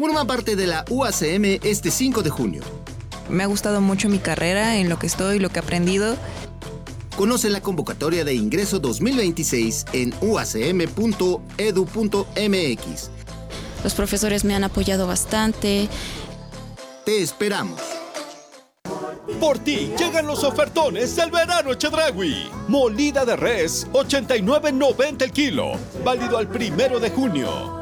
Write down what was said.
Forma parte de la UACM este 5 de junio. Me ha gustado mucho mi carrera, en lo que estoy, lo que he aprendido. Conoce la convocatoria de ingreso 2026 en uacm.edu.mx. Los profesores me han apoyado bastante. Te esperamos. Por ti llegan los ofertones del verano Chedraui. Molida de res, 89.90 el kilo. Válido al 1 de junio.